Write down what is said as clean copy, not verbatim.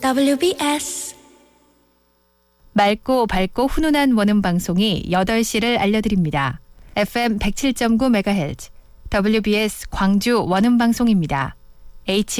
WBS 맑고 밝고 훈훈한 원음 방송이 8시를 알려드립니다. FM 107.9MHz WBS 광주 원음 방송입니다.